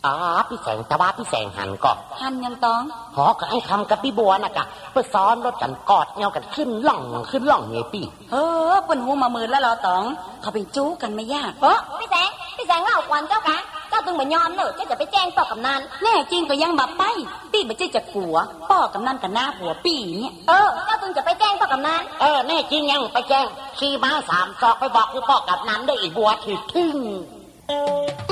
พี่แสงแต่ว่าพี่แสงหันก็หันยังตองหอกับไอ้คำกับพี่บัวน่ะกะเพื่อซ้อนรถกันกอดเงากันขึ้นล่องไงพี่เปิ้นหูมามือแล้วเราตองเขาเป็นจู้กันไม่ยากพี่แสงเล่าควันเจ้ากะเจ้าตึงมายอมเนอะเจ้าจะไปแจ้งต่อกำนันแน่จริงก็ยังบับไปปี้บ่จะกลัวพ่อกำนันกับหน้าผัวปี้เนี่ยเจ้าตึงจะไปแจ้งต่อกำนันแน่จริงยังไปแจ้งขี่ม้า3 ศอกไปบอกคือพ่อกำนันได้อีบัวถือทึ่ง